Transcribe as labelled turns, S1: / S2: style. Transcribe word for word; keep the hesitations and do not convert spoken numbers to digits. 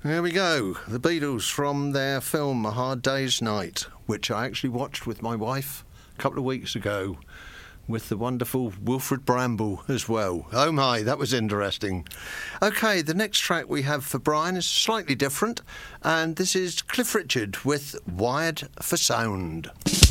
S1: There we go. The Beatles from their film A Hard Day's Night, which I actually watched with my wife a couple of weeks ago, with the wonderful Wilfred Bramble as well. Oh my, that was interesting. OK, the next track we have for Brian is slightly different, and this is Cliff Richard with Wired for Sound.